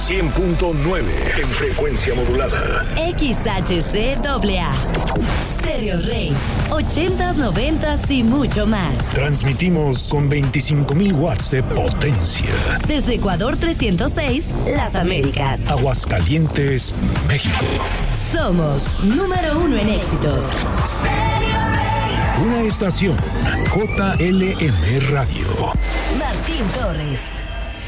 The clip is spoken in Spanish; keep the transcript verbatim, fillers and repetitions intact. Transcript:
cien punto nueve en frecuencia modulada. X H C A A. Stereo Rey. ochentas, noventas y mucho más. Transmitimos con veinticinco mil watts de potencia. Desde Ecuador trescientos seis, Las Américas. Aguascalientes, México. Somos número uno en éxitos. Una estación J L M Radio. Martín Torres.